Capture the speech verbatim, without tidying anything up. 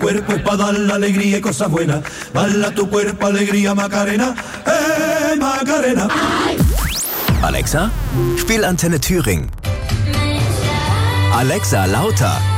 cuerpo es para dar la alegría y cosas buenas. Baila tu cuerpo, alegría, Macarena, eh, Macarena. Alexa, spiel Antenne Thüringen. Alexa, lauter.